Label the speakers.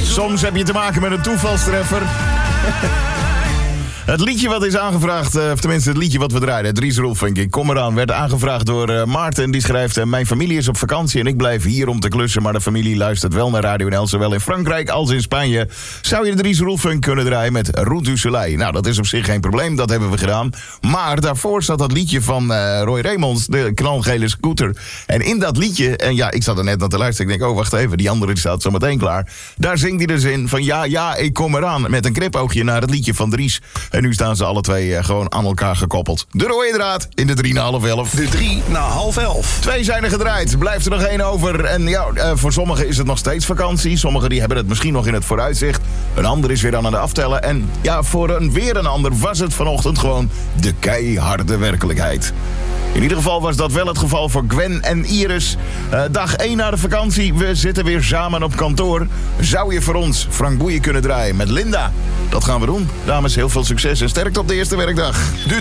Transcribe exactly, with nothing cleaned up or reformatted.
Speaker 1: Soms heb je te maken met een toevalstreffer. Het liedje wat is aangevraagd, uh, of tenminste het liedje wat we draaiden, Dries Roelvink, Kom eraan, werd aangevraagd door uh, Maarten. Die schrijft, uh, mijn familie is op vakantie en ik blijf hier om te klussen, maar de familie luistert wel naar Radio N L, zowel in Frankrijk als in Spanje. Zou je de Dries Roelvink kunnen draaien met Route du Soleil? Nou, dat is op zich geen probleem, dat hebben we gedaan. Maar daarvoor zat dat liedje van uh, Roy Raymonds, de knalgele scooter. En in dat liedje, en ja, ik zat er net naar te luisteren, ik denk, oh, wacht even, die andere staat zo meteen klaar. Daar zingt hij dus in van, ja, ja, ik kom eraan, met een knipoogje naar het liedje van Dries. En nu staan ze alle twee uh, gewoon aan elkaar gekoppeld. De rode draad in de drie na half elf.
Speaker 2: De drie na half elf.
Speaker 1: Twee zijn er gedraaid. Blijft er nog één over. En ja, uh, voor sommigen is het nog steeds vakantie. Sommigen die hebben het misschien nog in het vooruitzicht. Een ander is weer aan het aftellen. En ja, voor een weer een ander was het vanochtend gewoon de keiharde werkelijkheid. In ieder geval was dat wel het geval voor Gwen en Iris. Uh, dag één na de vakantie. We zitten weer samen op kantoor. Zou je voor ons Frank Boeien kunnen draaien met Linda? Dat gaan we doen. Dames, heel veel succes en sterkte op de eerste werkdag. De